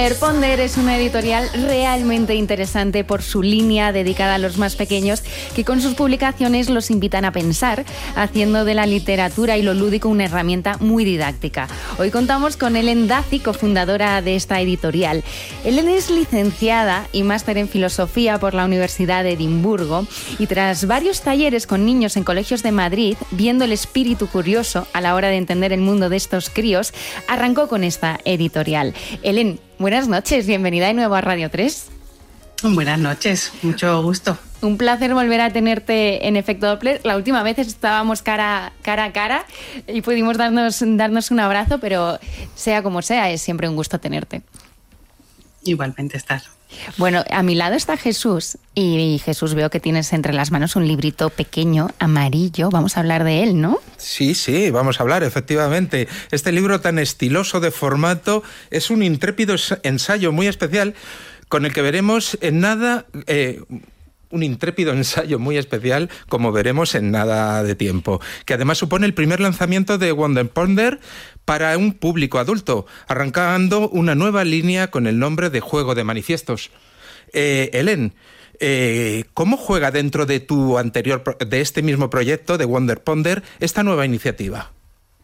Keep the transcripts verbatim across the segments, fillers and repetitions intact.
Ponder es una editorial realmente interesante por su línea dedicada a los más pequeños, que con sus publicaciones los invitan a pensar, haciendo de la literatura y lo lúdico una herramienta muy didáctica. Hoy contamos con Ellen Daci, cofundadora de esta editorial. Ellen es licenciada y máster en filosofía por la Universidad de Edimburgo y tras varios talleres con niños en colegios de Madrid, viendo el espíritu curioso a la hora de entender el mundo de estos críos, arrancó con esta editorial. Ellen, buenas noches, bienvenida de nuevo a Radio tres. Buenas noches, mucho gusto. Un placer volver a tenerte en Efecto Doppler. La última vez estábamos cara, cara a cara y pudimos darnos, darnos un abrazo, pero sea como sea, es siempre un gusto tenerte. Igualmente estar. Bueno, a mi lado está Jesús y Jesús, veo que tienes entre las manos un librito pequeño, amarillo. Vamos a hablar de él, ¿no? Sí, sí, vamos a hablar, efectivamente. Este libro tan estiloso de formato es un intrépido ensayo muy especial con el que veremos en nada... Eh, un intrépido ensayo muy especial, como veremos en nada de tiempo, que además supone el primer lanzamiento de Wonder Ponder para un público adulto, arrancando una nueva línea con el nombre de Juego de Manifiestos. Eh, Ellen, eh, ¿cómo juega dentro de tu anterior, de este mismo proyecto de Wonder Ponder, esta nueva iniciativa?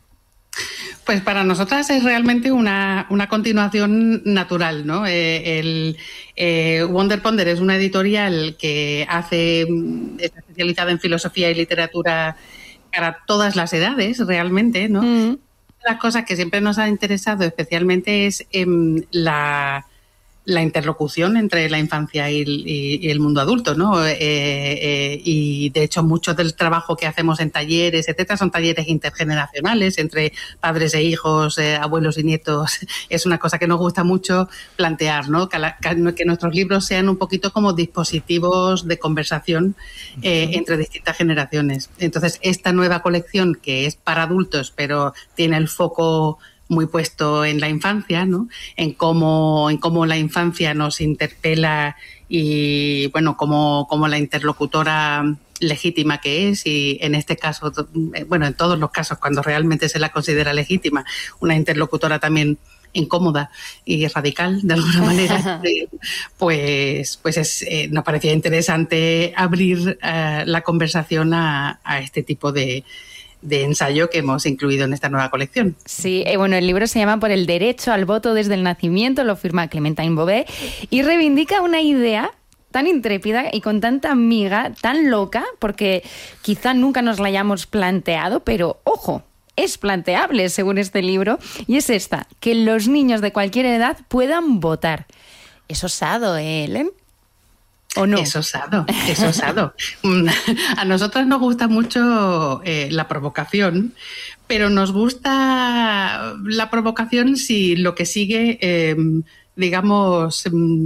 Pues para nosotras es realmente una, una continuación natural, ¿no? Eh, el eh, Wonder Ponder es una editorial que hace, está especializada en filosofía y literatura para todas las edades, realmente, ¿no? Mm. Una de las cosas que siempre nos ha interesado especialmente es eh, la... la interlocución entre la infancia y el, y el mundo adulto, ¿no? Eh, eh, y de hecho mucho del trabajo que hacemos en talleres, etcétera, son talleres intergeneracionales entre padres e hijos, eh, abuelos y nietos. Es una cosa que nos gusta mucho plantear, ¿no? Que, la, que nuestros libros sean un poquito como dispositivos de conversación eh, entre distintas generaciones. Entonces, esta nueva colección, que es para adultos, pero tiene el foco muy puesto en la infancia, ¿no? En cómo, en cómo la infancia nos interpela y, bueno, como, como la interlocutora legítima que es, y en este caso, bueno, en todos los casos, cuando realmente se la considera legítima, una interlocutora también incómoda y radical, de alguna manera, pues, pues es, eh, nos parecía interesante abrir uh, la conversación a, a este tipo de de ensayo que hemos incluido en esta nueva colección. Sí, eh, bueno, el libro se llama Por el derecho al voto desde el nacimiento, lo firma Clementine Beauvais y reivindica una idea tan intrépida y con tanta miga, tan loca, porque quizá nunca nos la hayamos planteado, pero ojo, es planteable según este libro, y es esta, que los niños de cualquier edad puedan votar. Es osado, ¿eh, Ellen? ¿O no? Es osado, es osado. A nosotras nos gusta mucho eh, la provocación, pero nos gusta la provocación si lo que sigue, eh, digamos,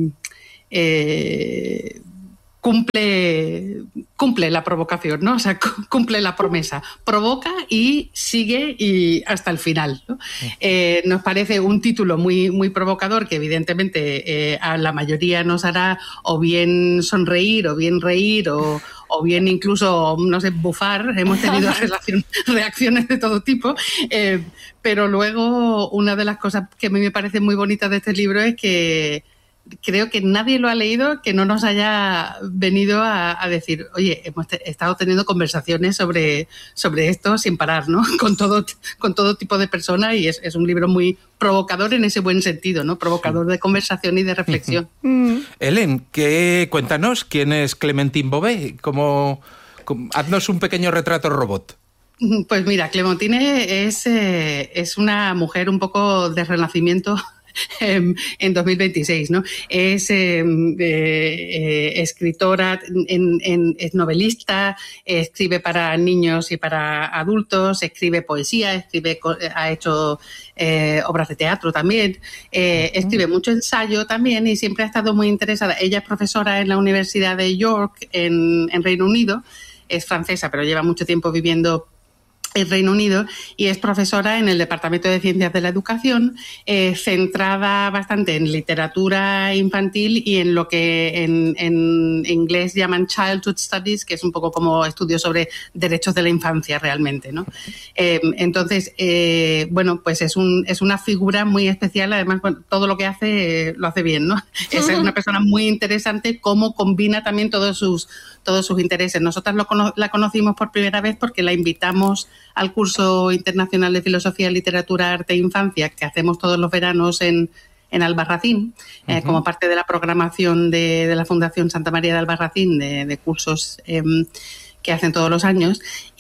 eh, cumple, cumple la provocación, ¿no? O sea, cumple la promesa, provoca y sigue y hasta el final, ¿no? Eh, nos parece un título muy, muy provocador que evidentemente eh, a la mayoría nos hará o bien sonreír o bien reír o, o bien incluso, no sé, bufar. Hemos tenido relación, reacciones de todo tipo, eh, pero luego una de las cosas que a mí me parece muy bonitas de este libro es que creo que nadie lo ha leído que no nos haya venido a, a decir, oye, hemos te, estado teniendo conversaciones sobre, sobre esto sin parar, ¿no? Con todo, con todo tipo de personas, y es, es un libro muy provocador en ese buen sentido, ¿no? Provocador de conversación y de reflexión. Mm. Ellen, ¿qué, cuéntanos, ¿quién es Clementine Beauvais? ¿Cómo, cómo, haznos un pequeño retrato robot. Pues mira, Clementine es, eh, es una mujer un poco de renacimiento en dos mil veintiséis, ¿no? Es eh, eh, escritora, en, en, es novelista, escribe para niños y para adultos, escribe poesía, escribe, ha hecho eh, obras de teatro también, eh, escribe mucho ensayo también y siempre ha estado muy interesada. Ella es profesora en la Universidad de York en, en Reino Unido, es francesa, pero lleva mucho tiempo viviendo el Reino Unido, y es profesora en el Departamento de Ciencias de la Educación, eh, centrada bastante en literatura infantil y en lo que en, en inglés llaman Childhood Studies, que es un poco como estudios sobre derechos de la infancia realmente, ¿no? Eh, entonces, eh, bueno, pues es, un, es una figura muy especial, además bueno, todo lo que hace eh, lo hace bien, ¿no? Es una persona muy interesante, cómo combina también todos sus, todos sus intereses. Nosotras lo cono- la conocimos por primera vez porque la invitamos al curso internacional de Filosofía, Literatura, Arte e Infancia que hacemos todos los veranos en, en Albarracín, uh-huh. eh, como parte de la programación de, de la Fundación Santa María de Albarracín, de, de cursos eh, que hacen todos los años,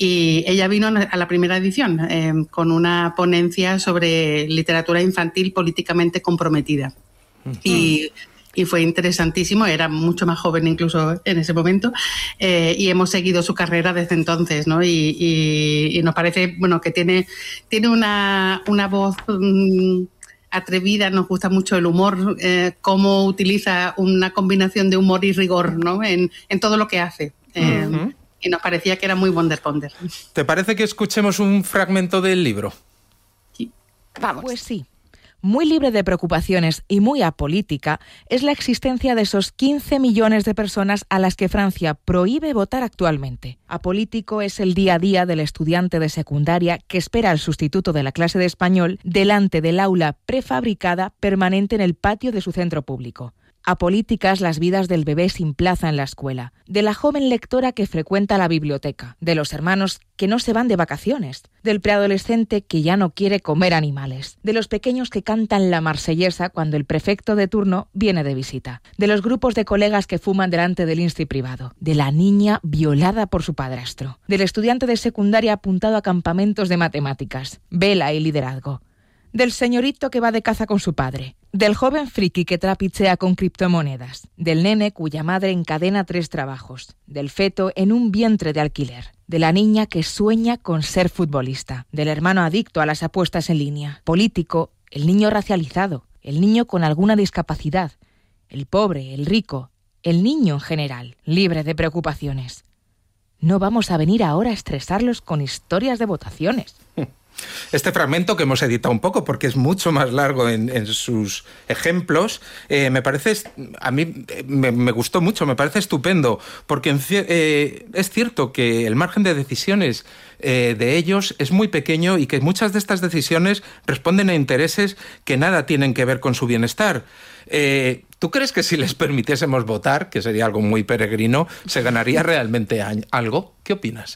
y ella vino a la primera edición eh, con una ponencia sobre literatura infantil políticamente comprometida. Uh-huh. Y Y fue interesantísimo, era mucho más joven incluso en ese momento, eh, y hemos seguido su carrera desde entonces, ¿no? Y, y, y nos parece, bueno, que tiene, tiene una, una voz mmm, atrevida, nos gusta mucho el humor, eh, cómo utiliza una combinación de humor y rigor, ¿no? En, en todo lo que hace. Eh, uh-huh. Y nos parecía que era muy Wonder Ponder. ¿Te parece que escuchemos un fragmento del libro? Sí. Vamos. Pues sí. Muy libre de preocupaciones y muy apolítica es la existencia de esos quince millones de personas a las que Francia prohíbe votar actualmente. Apolítico es el día a día del estudiante de secundaria que espera al sustituto de la clase de español delante del aula prefabricada permanente en el patio de su centro público. Apolíticas las vidas del bebé sin plaza en la escuela, de la joven lectora que frecuenta la biblioteca, de los hermanos que no se van de vacaciones, del preadolescente que ya no quiere comer animales, de los pequeños que cantan la marsellesa cuando el prefecto de turno viene de visita, de los grupos de colegas que fuman delante del insti privado, de la niña violada por su padrastro, del estudiante de secundaria apuntado a campamentos de matemáticas, vela y liderazgo, del señorito que va de caza con su padre, del joven friki que trapichea con criptomonedas, del nene cuya madre encadena tres trabajos, del feto en un vientre de alquiler, de la niña que sueña con ser futbolista, del hermano adicto a las apuestas en línea, político, el niño racializado, el niño con alguna discapacidad, el pobre, el rico, el niño en general, libre de preocupaciones. No vamos a venir ahora a estresarlos con historias de votaciones. Este fragmento, que hemos editado un poco porque es mucho más largo en, en sus ejemplos, eh, me parece, a mí me, me gustó mucho, me parece estupendo, porque eh, es cierto que el margen de decisiones eh, de ellos es muy pequeño y que muchas de estas decisiones responden a intereses que nada tienen que ver con su bienestar. Eh, ¿Tú crees que si les permitiésemos votar, que sería algo muy peregrino, se ganaría realmente algo? ¿Qué opinas?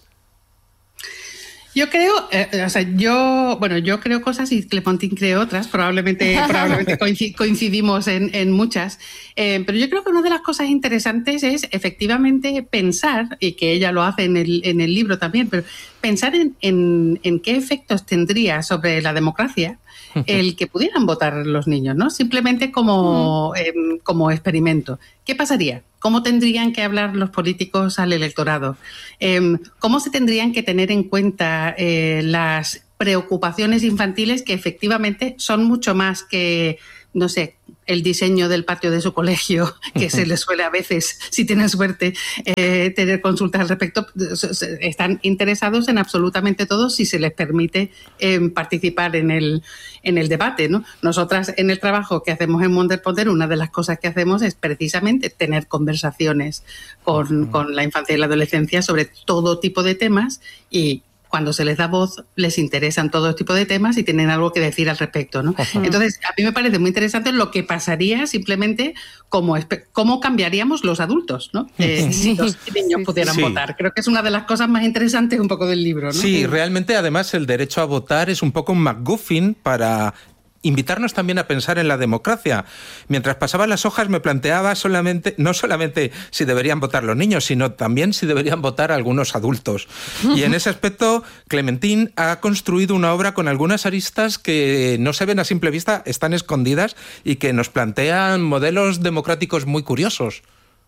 Yo creo, eh, o sea, yo, bueno, yo creo cosas y Clementine cree otras, probablemente, probablemente coincidimos en, en muchas, eh, pero yo creo que una de las cosas interesantes es efectivamente pensar, y que ella lo hace en el, en el libro también, pero pensar en, en, en qué efectos tendría sobre la democracia el que pudieran votar los niños, ¿no? Simplemente como, eh, como experimento. ¿Qué pasaría? ¿Cómo tendrían que hablar los políticos al electorado? Eh, ¿Cómo se tendrían que tener en cuenta eh, las preocupaciones infantiles que efectivamente son mucho más que, no sé, el diseño del patio de su colegio, que se les suele a veces, si tienen suerte, eh, tener consultas al respecto? Están interesados en absolutamente todo si se les permite eh, participar en el, en el debate, ¿no? Nosotras en el trabajo que hacemos en Wonder Ponder, una de las cosas que hacemos es precisamente tener conversaciones con, uh-huh. con la infancia y la adolescencia sobre todo tipo de temas, y cuando se les da voz, les interesan todo tipo de temas y tienen algo que decir al respecto, ¿no? Uh-huh. Entonces, a mí me parece muy interesante lo que pasaría simplemente, como cómo cambiaríamos los adultos, ¿no? Eh, si los niños pudieran sí. votar. Creo que es una de las cosas más interesantes un poco del libro, ¿no? Sí, realmente, además, el derecho a votar es un poco un MacGuffin para invitarnos también a pensar en la democracia. Mientras pasaban las hojas me planteaba solamente, no solamente si deberían votar los niños, sino también si deberían votar algunos adultos. Y en ese aspecto, Clementine ha construido una obra con algunas aristas que no se ven a simple vista, están escondidas y que nos plantean modelos democráticos muy curiosos.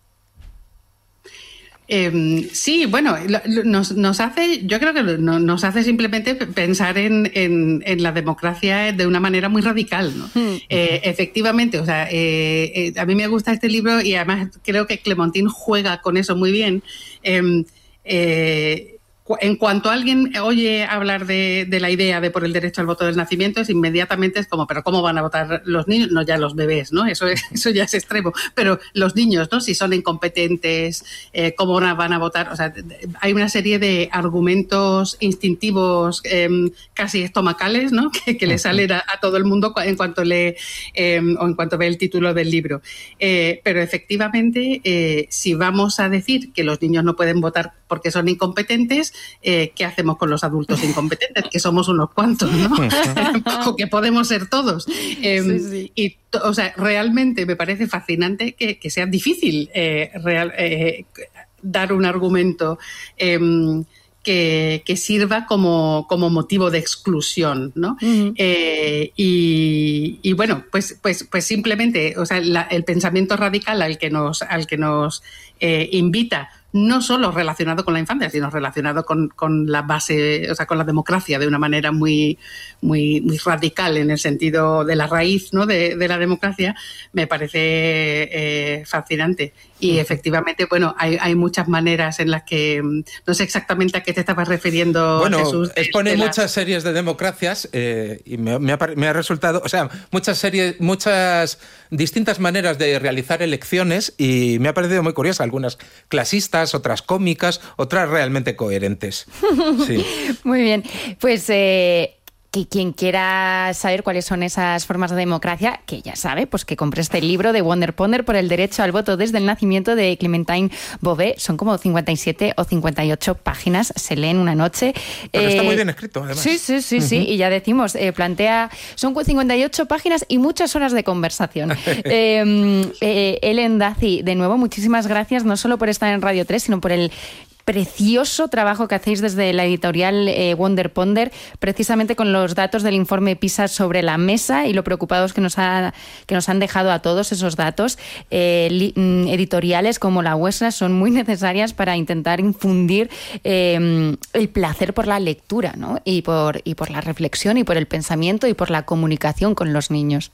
Eh, sí, bueno, nos, nos hace, yo creo que nos hace simplemente pensar en, en, en la democracia de una manera muy radical, ¿no? Mm. Eh, efectivamente, o sea, eh, eh, a mí me gusta este libro y además creo que Clementine juega con eso muy bien. Eh, eh, en cuanto alguien oye hablar de, de la idea de por el derecho al voto del nacimiento, es inmediatamente es como, pero ¿cómo van a votar los niños? No, ya los bebés, ¿no? Eso, eso ya es extremo. Pero los niños, ¿no? Si son incompetentes, eh, ¿cómo van a votar? O sea, hay una serie de argumentos instintivos eh, casi estomacales, ¿no? Que, que le salen a, a todo el mundo en cuanto lee eh, o en cuanto ve el título del libro. Eh, pero efectivamente, eh, si vamos a decir que los niños no pueden votar porque son incompetentes, eh, ¿qué hacemos con los adultos incompetentes? Que somos unos cuantos, ¿no? O que podemos ser todos. Eh, sí, sí. Y, o sea, realmente me parece fascinante que, que sea difícil eh, real, eh, dar un argumento eh, que, que sirva como, como motivo de exclusión, ¿no? Uh-huh. Eh, y, y bueno, pues, pues, pues simplemente, o sea, la, el pensamiento radical al que nos, al que nos eh, invita, no solo relacionado con la infancia, sino relacionado con, con la base, o sea, con la democracia de una manera muy, muy, muy radical en el sentido de la raíz, ¿no? de, de la democracia, me parece eh, fascinante. Y efectivamente, bueno, hay, hay muchas maneras en las que, no sé exactamente a qué te estabas refiriendo, bueno, Jesús. Bueno, expone las... muchas series de democracias eh, y me, me, ha, me ha resultado, o sea, muchas series, muchas distintas maneras de realizar elecciones y me ha parecido muy curiosa, algunas clasistas, otras cómicas, otras realmente coherentes. Sí. Muy bien, pues... Eh... que quien quiera saber cuáles son esas formas de democracia, que ya sabe, pues que compre este libro de Wonder Ponder por el derecho al voto desde el nacimiento de Clementine Beauvais. Son como cincuenta y siete o cincuenta y ocho páginas, se leen una noche. Pero eh, está muy bien escrito, además. Sí, sí, sí, uh-huh. sí. Y ya decimos, eh, plantea, son cincuenta y ocho páginas y muchas horas de conversación. eh, eh, Ellen Daci, de nuevo, muchísimas gracias, no solo por estar en Radio tres, sino por el precioso trabajo que hacéis desde la editorial eh, Wonder Ponder, precisamente con los datos del informe PISA sobre la mesa y lo preocupados que nos, ha, que nos han dejado a todos esos datos. Eh, li, editoriales como la vuestra son muy necesarias para intentar infundir eh, el placer por la lectura, ¿no? y, por, y por la reflexión y por el pensamiento y por la comunicación con los niños.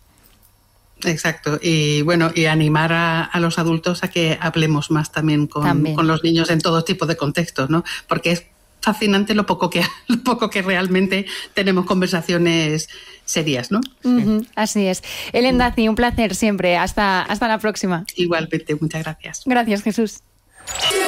Exacto, y bueno, y animar a, a los adultos a que hablemos más también con, también con los niños en todo tipo de contextos, ¿no? Porque es fascinante lo poco que lo poco que realmente tenemos conversaciones serias, ¿no? Uh-huh, así es. Ellen Daci, un placer siempre. Hasta, hasta la próxima. Igualmente, muchas gracias. Gracias, Jesús.